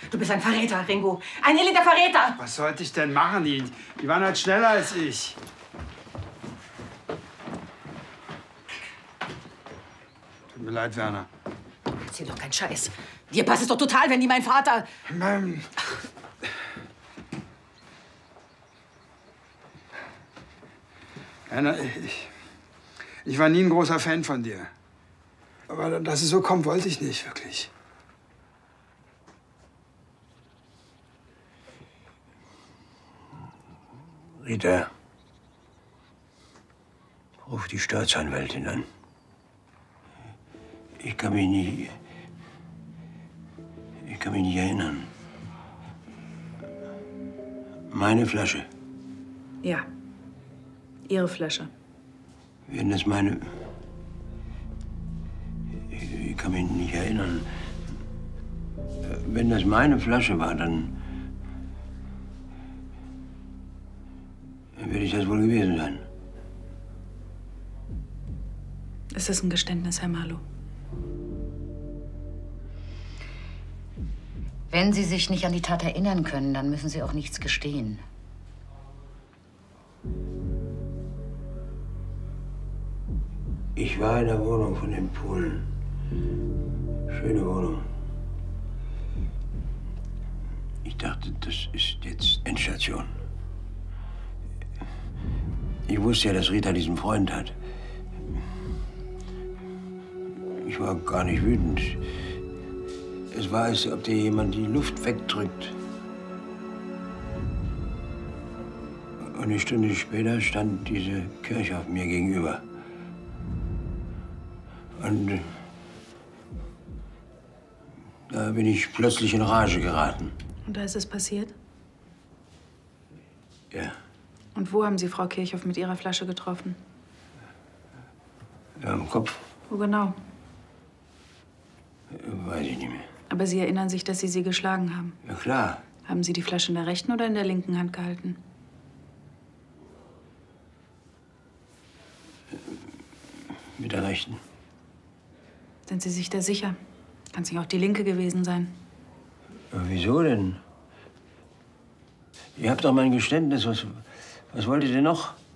Du bist ein Verräter, Ringo. Ein elender Verräter. Was sollte ich denn machen? Die waren halt schneller als ich. Tut mir leid, Werner. Erzähl doch keinen Scheiß. Dir passt es doch total, wenn die mein Vater... Werner, ich war nie ein großer Fan von dir. Aber dass es so kommt, wollte ich nicht, wirklich. Rita, ruf die Staatsanwältin an. Ich kann mich nicht erinnern. Meine Flasche. Ja, Ihre Flasche. Wenn das meine... Ich kann mich nicht erinnern. Wenn das meine Flasche war, dann werde ich das wohl gewesen sein. Ist das ein Geständnis, Herr Marlow? Wenn Sie sich nicht an die Tat erinnern können, dann müssen Sie auch nichts gestehen. Ich war in der Wohnung von den Polen. Schöne Wohnung. Ich dachte, das ist jetzt Endstation. Ich wusste ja, dass Rita diesen Freund hat. Ich war gar nicht wütend. Es war, als ob dir jemand die Luft wegdrückt. Und eine Stunde später stand diese Kirchhoff mir gegenüber. Und da bin ich plötzlich in Rage geraten. Und da ist es passiert? Ja. Und wo haben Sie Frau Kirchhoff mit Ihrer Flasche getroffen? Ja, am Kopf. Wo genau? Weiß ich nicht mehr. Aber Sie erinnern sich, dass Sie sie geschlagen haben? Ja, klar. Haben Sie die Flasche in der rechten oder in der linken Hand gehalten? Mit der rechten. Sind Sie sich da sicher? Kann es nicht auch die linke gewesen sein? Aber wieso denn? Ihr habt doch mein Geständnis. Was wollt ihr denn noch?